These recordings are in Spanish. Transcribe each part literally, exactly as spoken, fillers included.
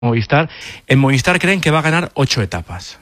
Movistar. En Movistar creen que va a ganar ocho etapas.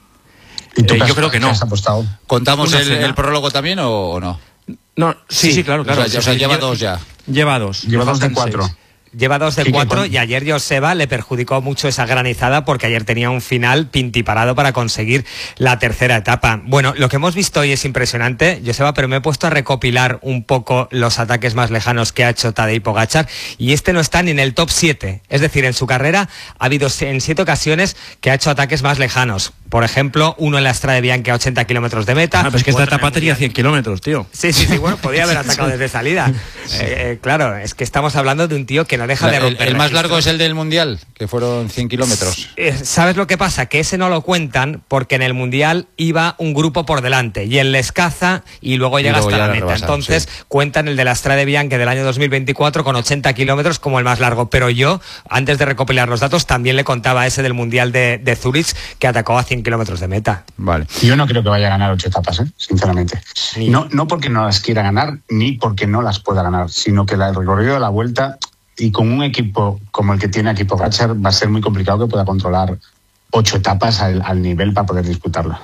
¿Y tú eh, has, yo creo que no. has apostado? ¿Contamos el, el prólogo también o, o no? No, sí, sí, sí, claro, claro. O sea, o sea, sí, lleva lleva dos ya. Lleva dos. Lleva dos de cuatro. Seis. Lleva dos de Sí, cuatro con... y ayer Joseba le perjudicó mucho esa granizada porque ayer tenía un final pintiparado para conseguir la tercera etapa. Bueno, lo que hemos visto hoy es impresionante, Joseba, pero me he puesto a recopilar un poco los ataques más lejanos que ha hecho Tadej Pogačar y este no está ni en el top siete. Es decir, en su carrera ha habido en siete ocasiones que ha hecho ataques más lejanos. Por ejemplo, uno en la Strade Bianche a ochenta kilómetros de meta. Ah, pero es que esta etapa tenía cien kilómetros, tío. Sí, sí, sí, bueno, podía haber atacado desde salida. Sí. Eh, eh, claro, es que estamos hablando de un tío que no deja La, de romper. El, el más largo es el del Mundial, que fueron cien kilómetros. ¿Sabes lo que pasa? Que ese no lo cuentan porque en el Mundial iba un grupo por delante y él les caza y luego llega y luego hasta la meta. Rebasan, Entonces sí. cuentan el de la Strade Bianche del año dos mil veinticuatro con ochenta kilómetros como el más largo. Pero yo, antes de recopilar los datos, también le contaba ese del Mundial de, de Zurich que atacó a cien kilómetros de meta. Vale. Yo no creo que vaya a ganar ocho etapas, ¿eh? Sinceramente. Ni... No, no porque no las quiera ganar ni porque no las pueda ganar, sino que el recorrido de la Vuelta y con un equipo como el que tiene aquí Pogačar va a ser muy complicado que pueda controlar ocho etapas al, al nivel para poder disputarla.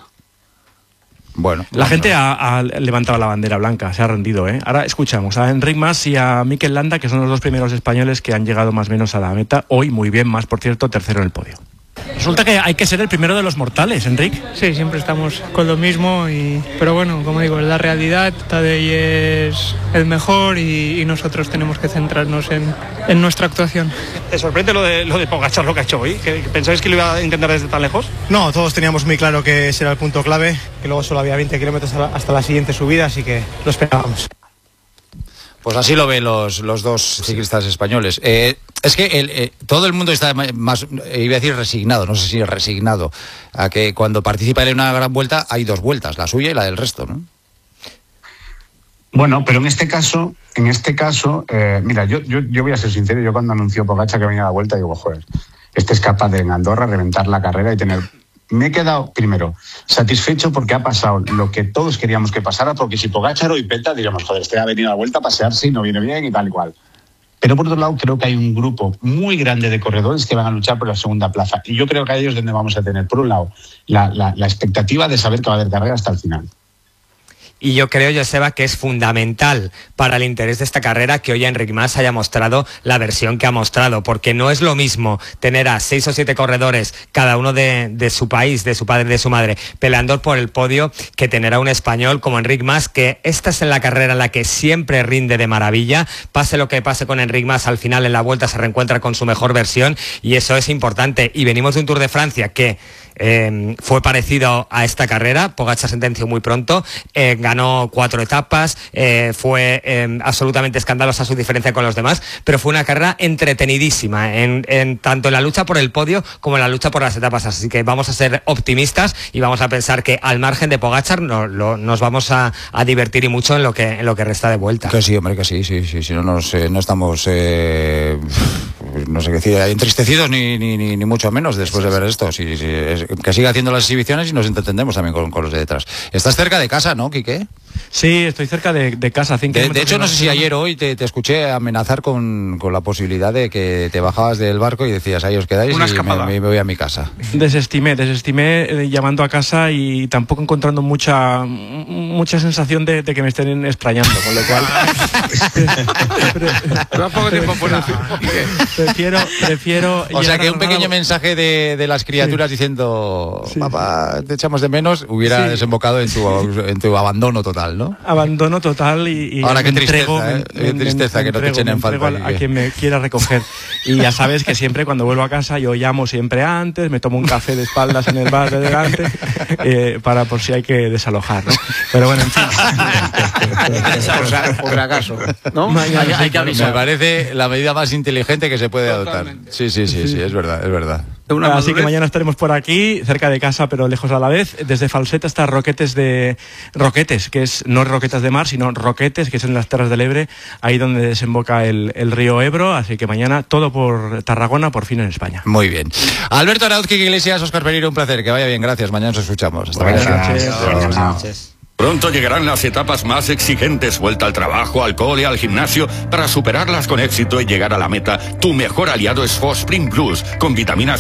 Bueno, la gente ha, ha levantado la bandera blanca, se ha rendido, ¿eh? Ahora escuchamos a Enric Mas y a Mikel Landa, que son los dos primeros españoles que han llegado más o menos a la meta. Hoy muy bien, Mas, por cierto, tercero en el podio. Resulta que hay que ser el primero de los mortales, Enric. Sí, siempre estamos con lo mismo, y, pero bueno, como digo, es la realidad. Tadej es el mejor y, y nosotros tenemos que centrarnos en, en nuestra actuación. ¿Te sorprende lo de, lo de Pogačar, lo que ha hecho hoy? ¿Pensáis que lo iba a intentar desde tan lejos? No, todos teníamos muy claro que ese era el punto clave, que luego solo había veinte kilómetros hasta la siguiente subida, así que lo esperábamos. Pues así lo ven los, los dos ciclistas españoles. Eh, es que el, eh, todo el mundo está más, iba a decir resignado, no sé si resignado, a que cuando participa en una gran vuelta hay dos vueltas, la suya y la del resto, ¿no? Bueno, pero en este caso, en este caso, eh, mira, yo, yo, yo voy a ser sincero, yo cuando anunció Pogačar que venía a la vuelta, digo, joder, este es capaz de en Andorra reventar la carrera y tener... Me he quedado, primero, satisfecho porque ha pasado lo que todos queríamos que pasara, porque si Pogačar hoy peta, diríamos, joder, este ha venido a la vuelta a pasearse y no viene bien y tal y cual. Pero por otro lado, creo que hay un grupo muy grande de corredores que van a luchar por la segunda plaza. Y yo creo que a ellos es donde vamos a tener, por un lado, la, la, la expectativa de saber que va a haber carrera hasta el final. Y yo creo, Joseba, que es fundamental para el interés de esta carrera que hoy Enric Mas haya mostrado la versión que ha mostrado, porque no es lo mismo tener a seis o siete corredores, cada uno de, de su país, de su padre, de su madre, peleando por el podio, que tener a un español como Enric Mas, que esta es en la carrera en la que siempre rinde de maravilla. Pase lo que pase con Enric Mas, al final en la vuelta se reencuentra con su mejor versión y eso es importante. Y venimos de un Tour de Francia que Eh, fue parecido a esta carrera. Pogačar sentenció muy pronto, eh, ganó cuatro etapas, eh, fue eh, absolutamente escandalosa su diferencia con los demás, pero fue una carrera entretenidísima, en, en, tanto en la lucha por el podio como en la lucha por las etapas, así que vamos a ser optimistas y vamos a pensar que al margen de Pogačar no, lo, nos vamos a, a divertir y mucho en lo que, en lo que resta de vuelta. Que sí, hombre, que sí, sí, sí, si no, nos, eh, no estamos, eh, no sé qué decir, entristecidos ni, ni, ni, ni mucho menos después de ver esto, sí, sí, es, que siga haciendo las exhibiciones y nos entendemos también con, con los de detrás. Estás cerca de casa, ¿no, Quique? Sí, estoy cerca de, de casa. De, de hecho, no sé si ayer o hoy te, te escuché amenazar con, con la posibilidad de que te bajabas del barco y decías, ahí os quedáis Una y me, me, me voy a mi casa. Desestimé, desestimé eh, llamando a casa y tampoco encontrando mucha mucha sensación de, de que me estén extrañando, con lo cual... Pero poco tiempo fuera. Prefiero, prefiero... O sea, que un pequeño mensaje de, de las criaturas sí. diciendo, sí, papá, te echamos de menos, hubiera sí. desembocado en tu, en tu abandono total, ¿no? Abandono total y, y ahora qué tristeza, entrego, ¿eh? me, Qué tristeza me, que no te echen en falta. A, a quien me quiera recoger. Y ya sabes que siempre cuando vuelvo a casa yo llamo siempre antes, me tomo un café de espaldas en el bar de delante eh, para por si hay que desalojar, ¿no? Pero bueno, en fin. Por, por acaso, ¿no? Mañana, hay, hay que avisar. Me parece la medida más inteligente que se puede adoptar. Sí, sí, sí, sí, es verdad, es verdad. Una Así que mañana estaremos por aquí, cerca de casa, pero lejos a la vez. Desde Falset hasta Roquetes de Roquetes, que es no Roquetas de Mar, sino Roquetes, que es en las Terras del Ebre, ahí donde desemboca el, el río Ebro. Así que mañana todo por Tarragona, por fin en España. Muy bien. Alberto Arauz, Quique Iglesias, Óscar Pereiro, un placer. Que vaya bien, gracias. Mañana nos escuchamos. Hasta Buenas mañana. noches. Buenas noches. Pronto llegarán las etapas más exigentes, vuelta al trabajo, al cole, al gimnasio, para superarlas con éxito y llegar a la meta. Tu mejor aliado es Fosprint Plus, con vitaminas